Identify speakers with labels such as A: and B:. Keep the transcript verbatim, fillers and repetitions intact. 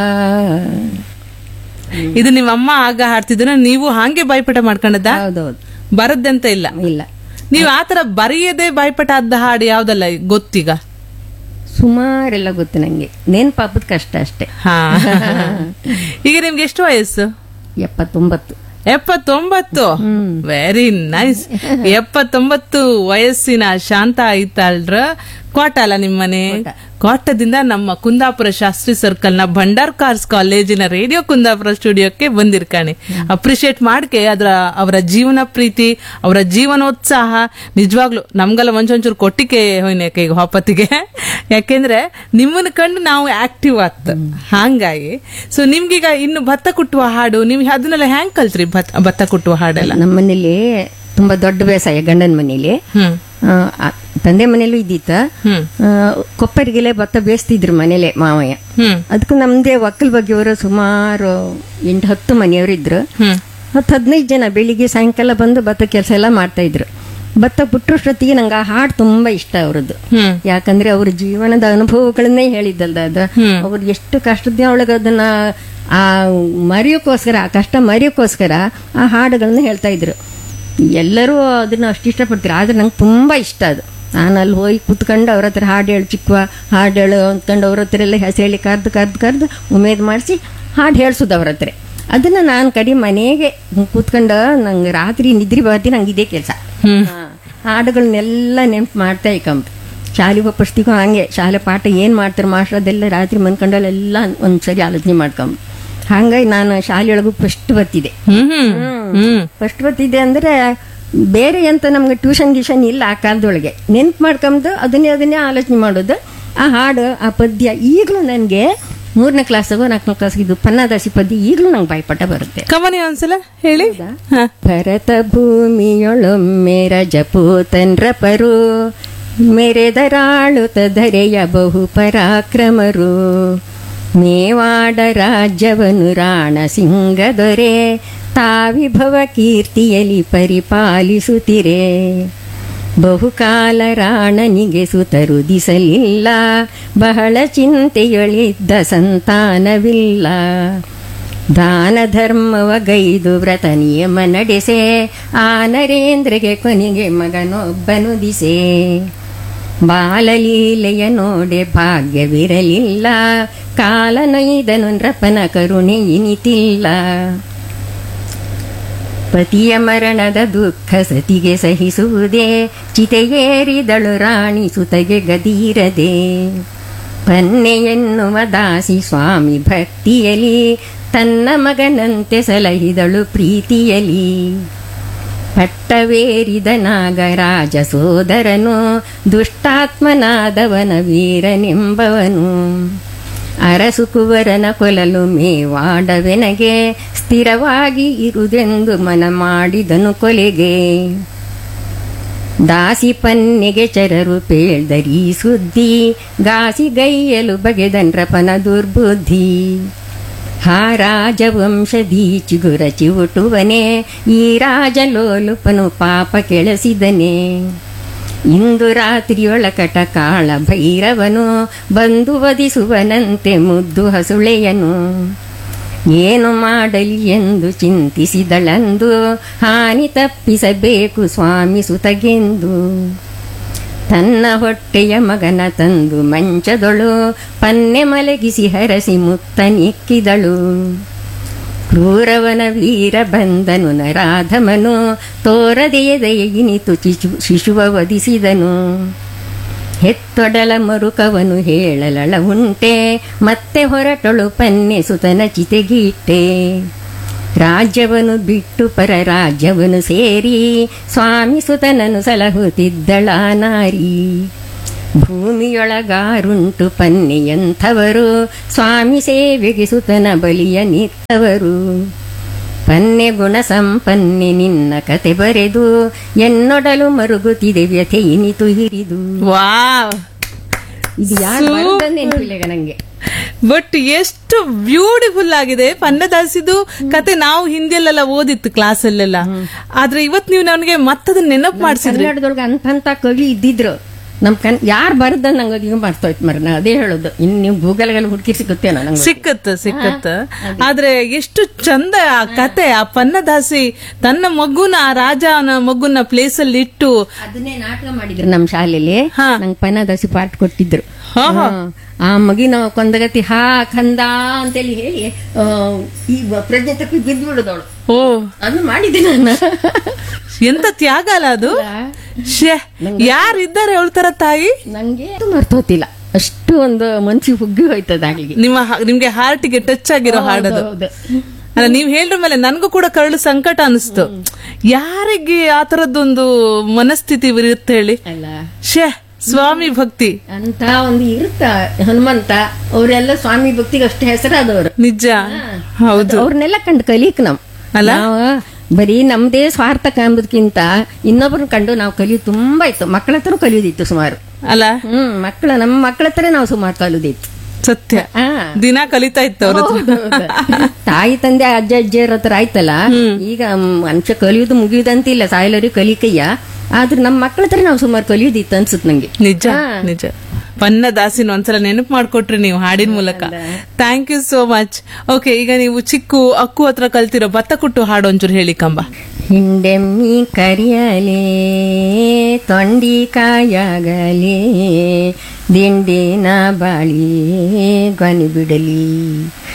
A: ಇದು ನಿಮ್ಮ ಅಮ್ಮ ಆಗ ಹಾಡ್ತಿದ್ರ, ನೀವು ಹಾಗೆ ಬಾಯ್ಪಾಠ ಮಾಡ್ಕೊಂಡದ್ದ?
B: ಹೌದೌದು.
A: ಬರದ್ದಂತ ಇಲ್ಲ?
B: ಇಲ್ಲ.
A: ನೀವು ಆತರ ಬರೆಯದೆ ಬಾಯ್ಪಾಠ ಆದ ಹಾಡು ಯಾವ್ದಲ್ಲ ಗೊತ್ತೀಗ?
B: ಸುಮಾರೆಲ್ಲ ಗೊತ್ತು ನಂಗೆ, ನೆನ್ಪಾಪದ ಕಷ್ಟ ಅಷ್ಟೇ.
A: ಹಾ. ಈಗ ನಿಮ್ಗೆ ಎಷ್ಟು ವಯಸ್ಸು?
B: ಎಪ್ಪತ್ತೊಂಬತ್ತು.
A: ಎಪ್ಪತ್ತೊಂಬತ್ತು. Very nice. ಎಪ್ಪತ್ತೊಂಬತ್ತು ವಯಸ್ಸಿನ ಶಾಂತ ಆಯ್ತಾಳ್ರ ಕೋಟ ಅಲ್ಲ ನಿಮ್ಮನೆ? ಕೋಟದಿಂದ ನಮ್ಮ ಕುಂದಾಪುರ ಶಾಸ್ತ್ರಿ ಸರ್ಕಲ್ ನ ಭಂಡಾರ್ಕಾರ್ಸ್ ಕಾಲೇಜಿನ ರೇಡಿಯೋ ಕುಂದಾಪುರ ಸ್ಟುಡಿಯೋಕ್ಕೆ ಬಂದಿರ್ಕಾಣಿ. ಅಪ್ರಿಶಿಯೇಟ್ ಮಾಡ್ಕೆ ಅದ್ರ ಅವರ ಜೀವನ ಪ್ರೀತಿ, ಅವರ ಜೀವನೋತ್ಸಾಹ ನಿಜವಾಗ್ಲು ನಮ್ಗೆಲ್ಲ ಒಂಚೊಂಚೂರು ಕೊಟ್ಟಿಗೆ ಹೋಯ್ನೇಕ ಈಗ ಹೊಪ್ಪತ್ತಿಗೆ. ಯಾಕೆಂದ್ರೆ ನಿಮ್ಮನ್ನ ಕಂಡು ನಾವು ಆಕ್ಟಿವ್ ಆಗ್ತ ಹಂಗಾಗಿ. ಸೊ ನಿಮ್ಗೀಗ ಇನ್ನು ಭತ್ತ ಕುಟ್ಟುವ ಹಾಡು ನೀವು ಅದನ್ನೆಲ್ಲ ಹ್ಯಾಂಗ್ ಕಲ್ತ್ರಿ? ಭತ್ತ ಕುಟ್ಟುವ ಹಾಡೆಲ್ಲ
B: ನಮ್ಮನೇಲಿ ತುಂಬಾ ದೊಡ್ಡ ಬೇಸಾಯ, ಗಂಡನ ಮನೇಲಿ. ತಂದೆ ಮನೇಲೂ ಇದ್ದಿತ್ತ. ಕೊಪ್ಪರಿಗೆಲೆ ಭತ್ತ ಬೇಯಿಸ್ತಿದ್ರು ಮನೇಲೆ ಮಾವಯ್ಯ. ಅದಕ್ಕೂ ನಮ್ದೇ ಒಕ್ಕಲ್ ಬಗ್ಗೆಯವರು ಸುಮಾರು ಎಂಟು ಹತ್ತು ಮನೆಯವರು ಇದ್ರು. ಹತ್ತು ಹದಿನೈದು ಜನ ಬೆಳಿಗ್ಗೆ ಸಾಯಂಕಾಲ ಬಂದು ಭತ್ತ ಕೆಲಸ ಎಲ್ಲ ಮಾಡ್ತಾ ಇದ್ರು. ಭತ್ತ ಬಿಟ್ಟರಷ್ಟೊತ್ತಿಗೆ ನಂಗೆ ಆ ಹಾಡು ತುಂಬಾ ಇಷ್ಟ ಅವ್ರದ್ದು. ಯಾಕಂದ್ರೆ ಅವ್ರ ಜೀವನದ ಅನುಭವಗಳನ್ನೇ ಹೇಳಿದ್ದಲ್ದ ಅದು. ಅವ್ರು ಎಷ್ಟು ಕಷ್ಟದ ಒಳಗೆ ಅದನ್ನ ಆ ಮರೆಯೋಕ್ಕೋಸ್ಕರ, ಆ ಕಷ್ಟ ಮರೆಯೋಕ್ಕೋಸ್ಕರ ಆ ಹಾಡುಗಳನ್ನ ಹೇಳ್ತಾ ಇದ್ರು. ಎಲ್ಲರೂ ಅದನ್ನ ಅಷ್ಟು ಇಷ್ಟಪಡ್ತಾರೆ, ಆದ್ರೆ ನಂಗೆ ತುಂಬಾ ಇಷ್ಟ ಅದು. ನಾನು ಅಲ್ಲಿ ಹೋಗಿ ಕುತ್ಕೊಂಡು ಅವ್ರ ಹತ್ರ ಹಾಡು ಹೇಳು ಚಿಕ್ಕವ, ಹಾಡು ಹೇಳು ಅಂದ್ಕೊಂಡು ಅವ್ರ ಹತ್ರ ಎಲ್ಲ ಹೆಸರು ಹೇಳಿ ಕರ್ದು ಕರ್ದು ಕರ್ದು ಉಮೇದ್ ಮಾಡಿಸಿ ಹಾಡು ಹೇಳ್ಸೋದು ಅವ್ರ ಹತ್ರ. ಅದನ್ನ ನಾನು ಕಡಿ ಮನೆಗೆ ಕೂತ್ಕೊಂಡು ನಂಗೆ ರಾತ್ರಿ ನಿದ್ರಿ ಬರ್ತೀನಿ, ನಂಗೆ ಇದೇ ಕೆಲಸ. ಹಾಡುಗಳನ್ನೆಲ್ಲ ನೆನ್ಪು ಮಾಡ್ತಾ ಇಕ್ಕಂಬ. ಶಾಲೆಗೆ ಒಪ್ಪಿಸ್ತಿಗೋ ಹಂಗೆ, ಶಾಲೆ ಪಾಠ ಏನು ಮಾಡ್ತಾರೆ ಮಾಸ್ಟರ್ ಅದೆಲ್ಲ ರಾತ್ರಿ ಮನ್ಕೊಂಡಲ್ಲೆಲ್ಲ ಒಂದ್ಸರಿ ಆಲೋಚನೆ ಮಾಡ್ಕೊಂಬ. ಹಂಗಾಗಿ ನಾನು ಶಾಲೆಯೊಳಗೂ ಫಸ್ಟ್ ಬರ್ತಿದ್ದೆ. ಫಸ್ಟ್ ಬರ್ತಿದ್ದೆ ಅಂದ್ರೆ ಬೇರೆ ಎಂತ ನಮ್ಗೆ ಟ್ಯೂಷನ್ ಗೀಷನ್ ಇಲ್ಲ ಆ ಕಾಲದೊಳಗೆ. ನೆನ್ಪು ಮಾಡ್ಕೊಂಬುದು ಅದನ್ನೇ ಅದನ್ನೇ ಆಲೋಚನೆ ಮಾಡೋದು. ಆ ಹಾಡು, ಆ ಪದ್ಯ ಈಗಲೂ ನನಗೆ ಮೂರನೇ ಕ್ಲಾಸ್ಗೋ ನಾಲ್ಕನೇ ಕ್ಲಾಸ್ಗೆ ಇದು ಪನ್ನದಾಸಿ ಪದ್ಯ ಈಗಲೂ ನಂಗೆ ಬಾಯ್ಪಾಠ ಬರುತ್ತೆ.
A: ಕಮನಿ ಒಂದ್ಸಲ ಹೇಳಿ.
B: ಭರತ ಭೂಮಿಯೊಳೊಮ್ಮೆ ರಜಪೂತನ್ರ ಪರು, ಮೆರೆದರಾಳುತ ಧರೆಯ ಬಹು ಪರಾಕ್ರಮರು, ಮೇವಾಡ ರಾಜ್ಯವನ್ನು ರಾಣ ಸಿಂಗ ದೊರೆ, ತಾವಿಭವ ಕೀರ್ತಿಯಲಿ ಪರಿಪಾಲಿಸುತ್ತಿರೆ. ಬಹುಕಾಲ ರಾಣನಿಗೆ ಸುತರುದಿಸಲಿಲ್ಲ, ಬಹಳ ಚಿಂತೆಯೊಳಿದ್ದ ಸಂತಾನವಿಲ್ಲ. ದಾನ ಧರ್ಮವಗೈದು ವ್ರತ ನಿಯಮ ನಡೆಸೆ, ಆ ನರೇಂದ್ರಗೆ ಕೊನೆಗೆ ಮಗನೊಬ್ಬನುದಿಸೆ. ಬಾಲಲೀಲೆಯ ನೋಡೆ ಭಾಗ್ಯವಿರಲಿಲ್ಲ, ಕಾಲನೊಯ್ದನು ನೃಪನ ಕರುಣೆ ಇನಿತಿಲ್ಲ. ಪತಿಯ ಮರಣದ ದುಃಖ ಸತಿಗೆ ಸಹಿಸುವುದೇ, ಚಿತೆಯೇರಿದಳು ರಾಣಿ ಸುತಗೆ ಗದೀರದೆ. ಪನ್ನೆ ಎನ್ನುವ ದಾಸಿ ಸ್ವಾಮಿ ಭಕ್ತಿಯಲಿ, ತನ್ನ ಮಗನಂತೆ ಸಲಹಿದಳು ಪ್ರೀತಿಯಲಿ. ಪಟ್ಟವೇರಿದ ನಾಗರಾಜ ಸೋದರನು, ದುಷ್ಟಾತ್ಮನಾದವನ ವೀರನೆಂಬವನು. ಅರಸು ಕುವರನ ಕೊಲಲು ಮೇವಾಡವೆನಗೆ, ಸ್ಥಿರವಾಗಿ ಇರುವುದೆಂದು ಮನ ಮಾಡಿದನು ಕೊಲೆಗೆ. ದಾಸಿ ಪನ್ನೆಗೆ ಚರರು ಪೇಳ್ದರಿ ಸುದ್ದಿ, ಗಾಸಿ ಗೈಯಲು ಬಗೆದನ್ರಪನ ದುರ್ಬುದ್ಧಿ. ಹಾ ರಾಜವಂಶಧಿ ಚಿಗುರ ಚಿವುಟುವನೆ, ಈ ರಾಜಲೋಲುಪನು ಪಾಪ ಕೆಳಸಿದನೆ. ಇಂದು ರಾತ್ರಿಯೊಳಕಟ ಕಾಳ ಭೈರವನು, ಬಂದು ವಧಿಸುವನಂತೆ ಮುದ್ದು ಹಸುಳೆಯನು. ಏನು ಮಾಡಲಿ ಎಂದು ಚಿಂತಿಸಿದಳಂದು, ಹಾನಿ ತಪ್ಪಿಸಬೇಕು ಸ್ವಾಮಿ ಸುತಗೆಂದು. ತನ್ನ ಹೊಟ್ಟೆಯ ಮಗನ ತಂದು ಮಂಚದೊಳು, ಪನ್ನೆ ಮಲಗಿಸಿ ಹರಸಿ ಮುತ್ತ ನಿಕ್ಕಿದಳು. ಕ್ರೂರವನ ವೀರ ಬಂದನು ನರಾಧಮನು, ತೋರದೆಯ ದಯೆಯಿನಿತು ಚಿಶು ಶಿಶುವ ವಧಿಸಿದನು. ಹೆತ್ತೊಡಲ ಮರುಕವನು ಹೇಳಲಳ ಉಂಟೆ, ಮತ್ತೆ ಹೊರಟಳು ಪನ್ನೆ ಸುತನ ಚಿತೆಗೀಟ್ಟೆ. ರಾಜ್ಯವನ್ನು ಬಿಟ್ಟು ಪರ ರಾಜ್ಯವನ್ನು ಸೇರಿ, ಸ್ವಾಮಿ ಸುತನನು ಸಲಹುತ್ತಿದ್ದಳ ನಾರಿ. ಭೂಮಿಯೊಳಗಾರುಂಟು ಪನ್ನೆಯಂಥವರು, ಸ್ವಾಮಿ ಸೇವೆಗೆ ಸುತನ ಬಲಿಯ ನಿತ್ತವರು. ಪನ್ನೆ ಗುಣ ಸಂಪನ್ನೆ ನಿನ್ನ ಕತೆ ಬರೆದು, ಎನ್ನೊಡಲು ಮರುಗುತ್ತಿದೆ ವ್ಯಥೆ ಇನಿತು ಹಿರಿದು.
A: ವಾವ್,
B: ಇದು ಯಾರು ನೆನಪಿಲ್ಲ ನಂಗೆ.
A: ಬಟ್ ಎಷ್ಟು ಬ್ಯೂಟಿಫುಲ್ ಆಗಿದೆ. ಪನ್ನದಾಸಿದು ಕತೆ ನಾವು ಹಿಂದಿಯಲ್ಲೆಲ್ಲ ಓದಿತ್ತು ಕ್ಲಾಸಲ್ಲೆಲ್ಲ, ಆದ್ರೆ ಇವತ್ ನೀವು ನನಗೆ ಮತ್ತದನ್ನ ನೆನಪು ಮಾಡಿಸಿದ್ರಿ.
B: ಕನ್ನಡದೊಳಗೆ ಅಂತ ಕವಿ ಇದ್ದಿದ್ರು, ನಮ್ ಕಣ್ ಯಾರು ಬರ್ದ ನಂಗೆ ಈಗ ಮರ್ತೋಯ್ತು ಮರ ನಾ ಅದೇ ಹೇಳೋದು ಇನ್ ನೀವು ಗೂಗಲ್ಗೆಲ್ಲ ಹುಡುಕಿ ಸಿಗುತ್ತೇನೋ ನಂಗೆ
A: ಸಿಕ್ಕತ್ತ ಸಿಕ್ಕತ್ತ ಆದ್ರೆ ಎಷ್ಟು ಚಂದ ಆ ಕತೆ. ಆ ಪನ್ನದಾಸಿ ತನ್ನ ಮಗುನ ಆ ರಾಜನ ಮಗುನ ಪ್ಲೇಸ್ ಅಲ್ಲಿ ಇಟ್ಟು
B: ಅದನ್ನೇ ನಾಟಕ ಮಾಡಿದ್ರು ನಮ್ಮ ಶಾಲೆಯಲ್ಲಿ. ನಂಗೆ ಪನ್ನದಾಸಿ ಪಾಠ ಕೊಟ್ಟಿದ್ರು. ಆ ಮಗಿನ ಕೊಂದಗತಿ ಹಾ ಕಂದ ಅಂತೇಳಿ ಹೇಳಿ ಈ ಪ್ರಜ್ಞೆ ತಪ್ಪಿ ಬಿದ್ದು ಬಿಡುದವಳು.
A: ಓ
B: ಅದು ಮಾಡಿದ್ದೆ ನಾನು.
A: ಎಂತ ತ್ಯಾಗ ಅಲ್ಲ ಅದು. ಯಾರಿದ್ದಾರೆ ಅವಳ್ತರ ತಾಯಿ
B: ನಂಗೆ ಮರ್ತೋತಿಲ್ಲ. ಅಷ್ಟು ಒಂದು ಮನ್ಸಿಗೆ ಹುಗ್ಗಿ ಹೋಯ್ತದಾಗ್ಲಿ.
A: ನಿಮ್ಮ ನಿಮ್ಗೆ ಹಾರ್ಟಿಗೆ ಟಚ್ ಆಗಿರೋ ಹಾಡದು ಅಲ್ಲ. ನೀವ್ ಹೇಳಿದ ಮೇಲೆ ನನ್ಗೂ ಕೂಡ ಕರಳು ಸಂಕಟ ಅನಿಸ್ತು. ಯಾರಿಗೆ ಆ ತರದ್ದೊಂದು ಮನಸ್ಥಿತಿ ಇರುತ್ತೆ ಹೇಳಿ.
B: ಅಲ್ಲ
A: ಶೇ ಸ್ವಾಮಿ ಭಕ್ತಿ
B: ಅಂತ ಒಂದು ಇರುತ್ತ. ಹನುಮಂತ ಅವರೆಲ್ಲ ಸ್ವಾಮಿ ಭಕ್ತಿಗೆ ಅಷ್ಟು ಹೆಸರಾದವ್ರು.
A: ನಿಜ ಹೌದು.
B: ಅವ್ರನ್ನೆಲ್ಲ ಕಂಡು ಕಲಿಕ್ ನಮ್ ಅಲ್ಲ. ಬರೀ ನಮ್ದೇ ಸ್ವಾರ್ಥ ಕಾಂಬದಕ್ಕಿಂತ ಇನ್ನೊಬ್ಬರನ್ನ ಕಂಡು ನಾವು ಕಲಿಯೋದು ತುಂಬಾ ಇತ್ತು. ಮಕ್ಕಳ ಹತ್ರ ಕಲಿಯೋದಿತ್ತು ಸುಮಾರು
A: ಅಲ್ಲ.
B: ಹ್ಮ್ ಮಕ್ಕಳ ನಮ್ಮ ಮಕ್ಕಳ ಹತ್ರ ನಾವು ಸುಮಾರು ಕಲಿಯೋದಿತ್ತು.
A: ಸತ್ಯ. ದಿನ ಕಲಿತಾ ಇತ್ತು ಅವ್ರ
B: ತಾಯಿ ತಂದೆ ಅಜ್ಜ ಅಜ್ಜಿಯರ ಹತ್ರ ಆಯ್ತಲ್ಲ. ಈಗ ಮನುಷ್ಯ ಕಲಿಯೋದು ಮುಗಿಯುದಂತಿಲ್ಲ, ಸಾಯಲರಿ ಕಲಿಕಯ್ಯ. ಆದ್ರೆ ನಮ್ಮ ಮಕ್ಕಳ ಹತ್ರ ನಾವು ಸುಮಾರು ಕಲಿಯೋದಿತ್ತು ಅನ್ಸುತ್ತೆ ನಂಗೆ.
A: ನಿಜ ನಿಜ. ಪನ್ನದಾಸಿನ ಒಂದ್ಸಲ ನೆನಪು ಮಾಡ್ಕೊಟ್ರಿ ನೀವು ಹಾಡಿನ ಮೂಲಕ. Thank you so much. Okay, ಈಗ ನೀವು ಚಿಕ್ಕು ಅಕ್ಕು ಹತ್ರ ಕಲ್ತಿರೋ ಭತ್ತ ಕುಟ್ಟು ಹಾಡು ಒಂಚೂರು ಹೇಳಿ ಕಂಬ.
B: ಹಿಂಡೆಮ್ಮಿ ಕರಿಯಲೇ ತೊಂಡಿ ಕಾಯಾಗಲೇ ದಿಂಡಿನ ಬಾಳಿ ಗೊನಿ ಬಿಡಲಿ